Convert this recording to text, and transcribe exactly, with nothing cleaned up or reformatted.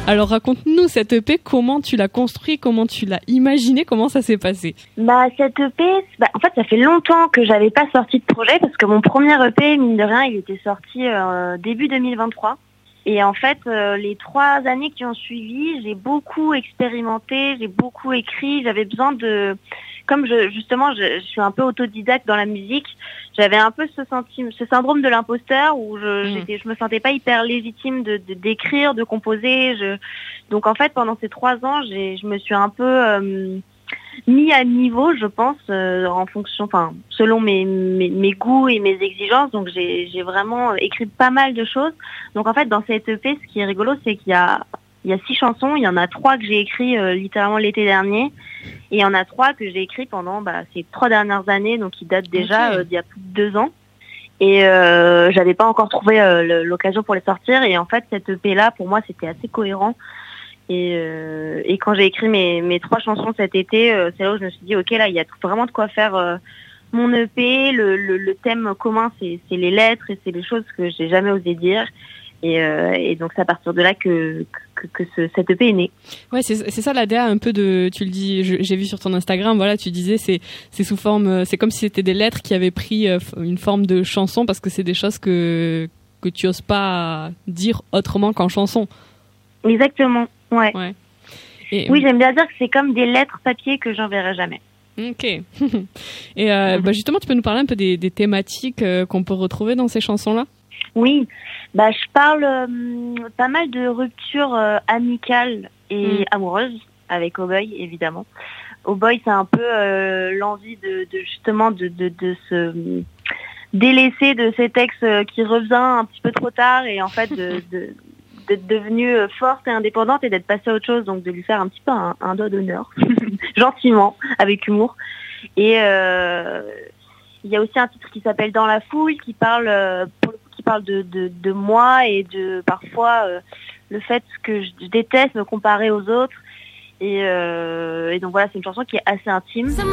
Alors raconte-nous cette E P, comment tu l'as construit, comment tu l'as imaginé, comment ça s'est passé? Bah cette E P, bah, en fait ça fait longtemps que j'avais pas sorti de projet parce que mon premier E P, mine de rien, il était sorti euh, début deux mille vingt-trois. Et en fait, euh, les trois années qui ont suivi, j'ai beaucoup expérimenté, j'ai beaucoup écrit, j'avais besoin de... Comme je, justement, je, je suis un peu autodidacte dans la musique, j'avais un peu ce, sentiment, ce syndrome de l'imposteur où je, mmh. j'étais, je me sentais pas hyper légitime de, de d'écrire, de composer. Je... Donc en fait, pendant ces trois ans, j'ai, je me suis un peu euh, mis à niveau, je pense, euh, en fonction, enfin, selon mes, mes, mes goûts et mes exigences. Donc j'ai, j'ai vraiment écrit pas mal de choses. Donc en fait, dans cette E P, ce qui est rigolo, c'est qu'il y a Il y a six chansons, il y en a trois que j'ai écrites euh, littéralement l'été dernier, et il y en a trois que j'ai écrites pendant bah, ces trois dernières années, donc qui datent déjà okay. euh, d'il y a plus de deux ans. Et euh, j'avais pas encore trouvé euh, l'occasion pour les sortir, et en fait cette E P là, pour moi, c'était assez cohérent. Et, euh, et quand j'ai écrit mes, mes trois chansons cet été, euh, c'est là où je me suis dit, ok, là, il y a vraiment de quoi faire euh, mon E P. Le, le, le thème commun, c'est, c'est les lettres, et c'est les choses que j'ai jamais osé dire. Et, euh, et donc c'est à partir de là que que, que ce, cette E P est née. Ouais, c'est c'est ça l'A D A un peu de, tu le dis, je, j'ai vu sur ton Instagram, voilà, tu disais c'est c'est sous forme, c'est comme si c'était des lettres qui avaient pris une forme de chanson parce que c'est des choses que que tu oses pas dire autrement qu'en chanson. Exactement, ouais. Ouais. Et, oui, j'aime bien dire que c'est comme des lettres papier que j'enverrai jamais. Ok. Et euh, bah justement, tu peux nous parler un peu des, des thématiques euh, qu'on peut retrouver dans ces chansons-là? Oui, bah je parle euh, pas mal de ruptures euh, amicales et mmh. amoureuses avec Oh Boy, évidemment. Oh Boy, c'est un peu euh, l'envie de, de justement de, de, de se délaisser de cet ex qui revient un petit peu trop tard et en fait de, de, d'être devenue forte et indépendante et d'être passée à autre chose, donc de lui faire un petit peu un, un doigt d'honneur, gentiment, avec humour. Et euh, il y a aussi un titre qui s'appelle Dans la foule, qui parle euh, pour le qui parle de, de, de moi et de parfois euh, le fait que je déteste me comparer aux autres. Et, euh, et donc voilà, c'est une chanson qui est assez intime.